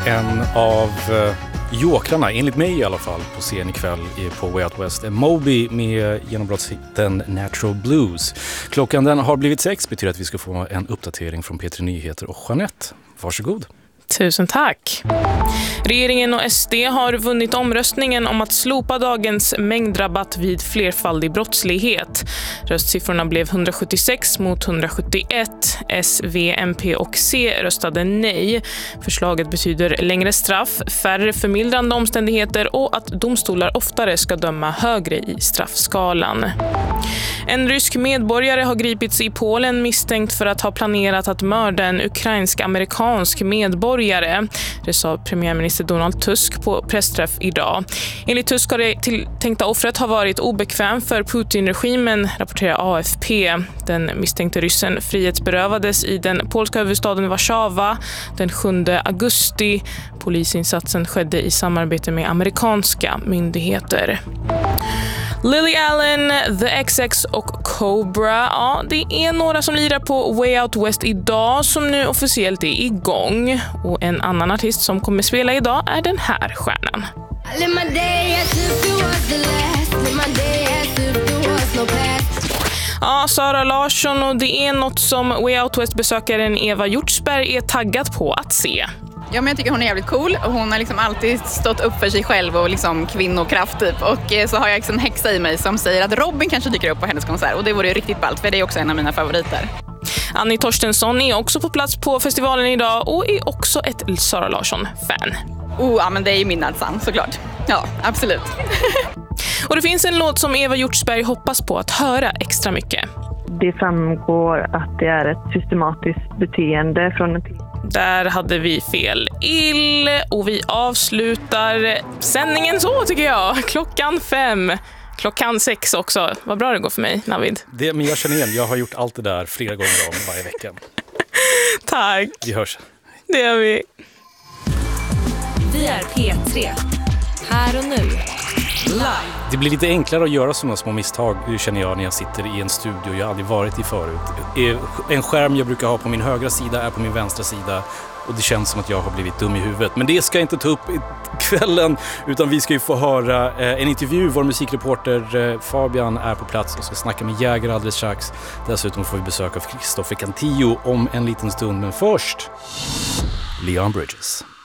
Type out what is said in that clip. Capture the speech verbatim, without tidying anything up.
En av eh, jokrarna, enligt mig i alla fall, på scen ikväll på Way Out West är Moby med genombrottshitten Natural Blues. Klockan den har blivit sex, betyder att vi ska få en uppdatering från P tre Nyheter och Jeanette. Varsågod. Tusen tack. Regeringen och S D har vunnit omröstningen om att slopa dagens mängdrabatt vid flerfaldig brottslighet. Röstsiffrorna blev hundrasjuttiosex mot hundrasjuttioett. S, V, M P och C röstade nej. Förslaget betyder längre straff, färre förmildrande omständigheter och att domstolar oftare ska döma högre i straffskalan. En rysk medborgare har gripits i Polen misstänkt för att ha planerat att mörda en ukrainsk-amerikansk medborgare. Det sa premiärminister Donald Tusk på pressträff idag. Enligt Tusk har det tilltänkta offret ha varit obekväm för Putin-regimen, rapporterar A F P. Den misstänkte ryssen frihetsberövades i den polska huvudstaden Warszawa den sjunde augusti. Polisinsatsen skedde i samarbete med amerikanska myndigheter. Lily Allen, The X X och Cobra. Ja, det är några som lirar på Way Out West idag som nu officiellt är igång. Och en annan artist som kommer spela idag är den här stjärnan. Ja, Sara Larsson, och det är något som Way Out West-besökaren Eva Hjortsberg är taggad på att se. Ja, men jag tycker hon är jävligt cool och hon har liksom alltid stått upp för sig själv och liksom kvinnokraft typ. Och så har jag liksom en häxa i mig som säger att Robin kanske dyker upp på hennes konsert och det vore ju riktigt ballt för det är också en av mina favoriter. Annie Torstensson är också på plats på festivalen idag och är också ett Sara Larsson-fan. Oh, ja, men det är ju min Nadsan, såklart. Ja, absolut. Och det finns en låt som Eva Hjortsberg hoppas på att höra extra mycket. Det framgår att det är ett systematiskt beteende från en... Där hade vi fel ill och vi avslutar sändningen så tycker jag. Klockan fem. Klockan sex också. Vad bra det går för mig, Navid. Det, men jag känner igen, jag har gjort allt det där flera gånger om varje vecka. Tack. Vi hörs. Det gör vi. Vi är P tre. Här och nu. Live. Det blir lite enklare att göra sådana små misstag, känner jag, när jag sitter i en studio jag aldrig varit i förut. En skärm jag brukar ha på min högra sida är på min vänstra sida och det känns som att jag har blivit dum i huvudet. Men det ska jag inte ta upp i kvällen, utan vi ska ju få höra en intervju. Vår musikreporter Fabian är på plats och ska snacka med Jäger alldeles strax. Dessutom får vi besök av Christopher Cantillo om en liten stund, men först Leon Bridges.